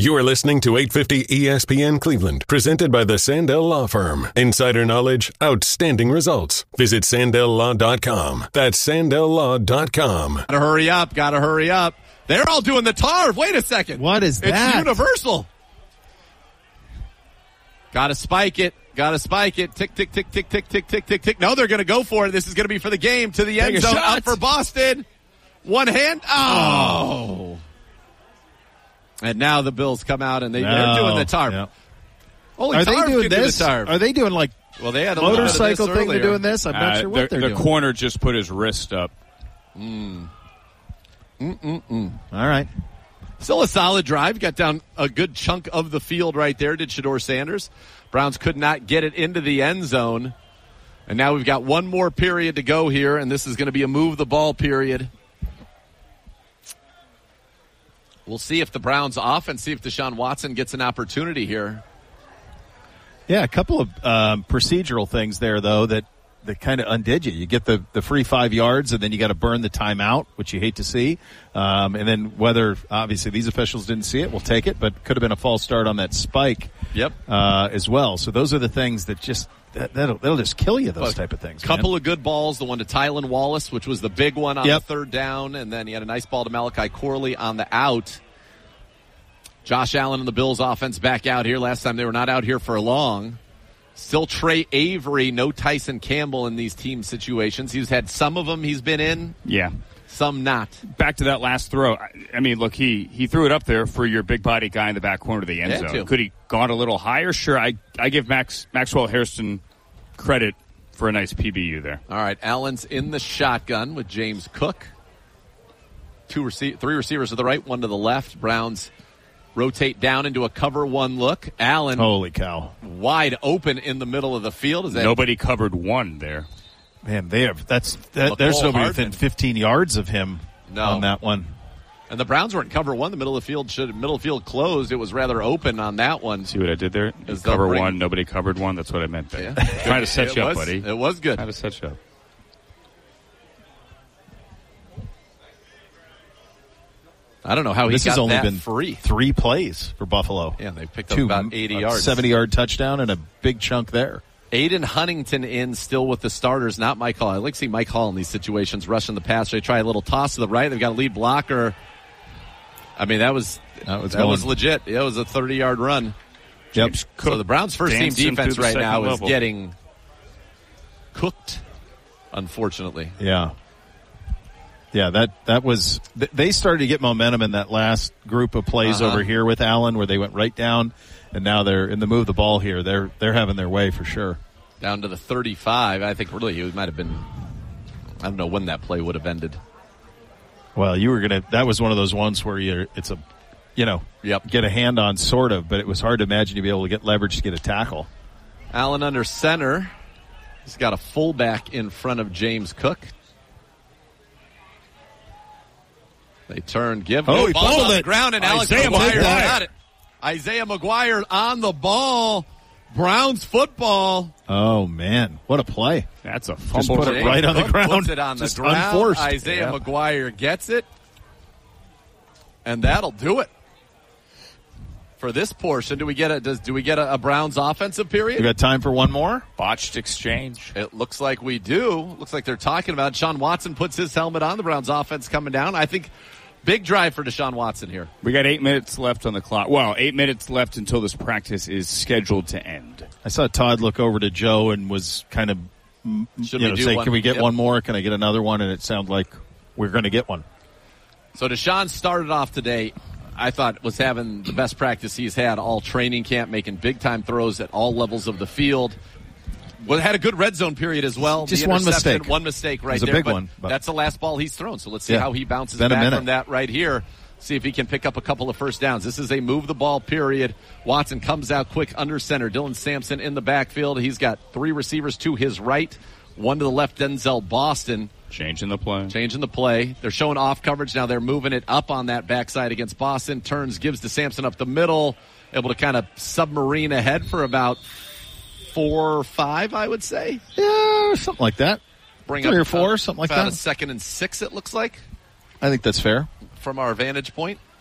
You are listening to 850 ESPN Cleveland, presented by the Sandell Law Firm. Insider knowledge, outstanding results. Visit SandellLaw.com. That's SandellLaw.com. Gotta hurry up. They're all doing the tarv. Wait a second. What is that? It's universal. Gotta spike it. Tick, tick, tick, tick, tick, tick, tick, tick, tick. No, they're going to go for it. This is going to be for the game. To the end zone. Up for Boston. One hand. Oh. And now the Bills come out and they're doing the tarp. Yeah. Only Are tarp they doing can this? Do the tarp. Are they doing like they had a motorcycle thing? earlier. They're doing this? I'm not sure what they're doing. The corner just put his wrist up. All right. Still a solid drive. Got down a good chunk of the field right there, did Shedeur Sanders. Browns could not get it into the end zone. And now we've got one more period to go here, and this is going to be a move the ball period. We'll see if the Browns offense, see if Deshaun Watson gets an opportunity here. Yeah, a couple of procedural things there, though, that kind of undid you. You get the free 5 yards, and then you got to burn the timeout, which you hate to see. And then whether, obviously, these officials didn't see it, we'll take it, but could have been a false start on that spike as well. So those are the things that just that'll just kill you, those type of things. Couple of good balls, the one to Tylan Wallace, which was the big one on the third down, and then he had a nice ball to Malachi Corley on the out. Josh Allen and the Bills offense back out here. Last time they were not out here for long. Still Trey Avery, no Tyson Campbell in these team situations. He's had some of them he's been in. Yeah. Some not. Back to that last throw. I mean, look, he threw it up there for your big body guy in the back corner of the end zone. Could he gone a little higher? Sure. I give Maxwell Hairston credit for a nice PBU there. All right, Allen's in the shotgun with James Cook. Three receivers to the right, one to the left. Browns rotate down into a cover one look. Allen. Holy cow. Wide open in the middle of the field. Nobody covered one there. Man, there's nobody within 15 yards of him on that one. And the Browns weren't cover one. The middle of the field closed. It was rather open on that one. See what I did there? Cover one, nobody covered one. That's what I meant there. Yeah. Trying to set you up, buddy. It was good. Trying to set you up. I don't know how this he got has only that been free. 3 plays for Buffalo. Yeah, they picked up about 80 yards. 70-yard touchdown and a big chunk there. Aiden Huntington in still with the starters, not Mike Hall. I like to see Mike Hall in these situations, rushing the pass. They try a little toss to the right. They've got a lead blocker. I mean, that was legit. It was a 30-yard run. Yep. So the Browns' first-team defense right now is getting cooked, unfortunately. Yeah. Yeah, that was – they started to get momentum in that last group of plays over here with Allen where they went right down, and now they're in the move the ball here. They're having their way for sure. Down to the 35. I think really it might have been – I don't know when that play would have ended. Well, you were going to – that was one of those ones where it's a – get a hand on sort of, but it was hard to imagine you'd be able to get leverage to get a tackle. Allen under center. He's got a fullback in front of James Cook. They turn, he fumbled on the it. ground, and Alex McGuire got it. Isaiah McGuire on the ball. Browns football. Oh, man. What a play. That's a fumble. Just put it right on the ground. Puts it on the ground. Unforced. Isaiah McGuire gets it. And that'll do it for this portion. Do we get a Browns offensive period? We got time for one more? Botched exchange. It looks like we do. Looks like they're talking about it. Deshaun Watson puts his helmet on. The Browns offense coming down. I think big drive for Deshaun Watson here. We got 8 minutes left on the clock. Well, 8 minutes left until this practice is scheduled to end. I saw Todd look over to Joe and was kind of say, can we get one more? Can I get another one? And it sounded like we're going to get one. So Deshaun started off today, I thought, was having the best practice he's had all training camp, making big-time throws at all levels of the field. Well, had a good red zone period as well. Just one mistake. One mistake right there. It was a big one. But that's the last ball he's thrown. So let's see how he bounces back from that right here. See if he can pick up a couple of first downs. This is a move-the-ball period. Watson comes out quick under center. Dylan Sampson in the backfield. He's got 3 receivers to his right, 1 to the left, Denzel Boston. Changing the play. They're showing off coverage now. They're moving it up on that backside against Boston. Turns, gives to Sampson up the middle. Able to kind of submarine ahead for about 4 or 5, I would say. Yeah, something like that. 3 or 4, something like that. About a 2nd and 6, it looks like. I think that's fair. From our vantage point.